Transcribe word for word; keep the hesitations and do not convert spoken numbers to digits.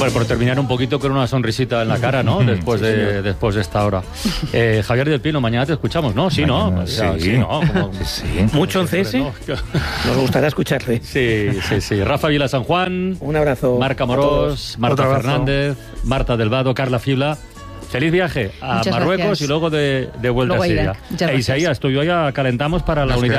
Bueno, por terminar un poquito con una sonrisita en la cara, ¿no? Después de después de esta hora. Eh, Javier del Pino, mañana te escuchamos, ¿no? Sí, ¿no? Mañana, O sea, sí. sí, ¿no? Como- Sí. Mucho en C S. ¿no? Nos gustaría escucharle. Sí, sí, sí. Rafa Vila San Juan, Un abrazo. Marca a todos. Morós, Marta Otro abrazo. Fernández, Marta del Vado, Carla Fibla. Feliz viaje a Muchas Marruecos gracias. y luego de, de vuelta Luego a a Siria. Irak. Muchas E gracias. Isaías, tú y yo ya calentamos para la Nos unidad